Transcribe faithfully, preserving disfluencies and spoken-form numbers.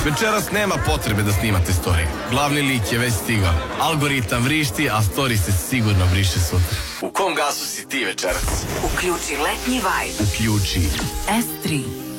Večeras nema potrebe da snimate story. Glavni lik je već stigao. Algoritam vrišti, a story se sigurno vriše sutra. U kom gasu si ti večeras? Uključi letnji vibe. Uključi S tri.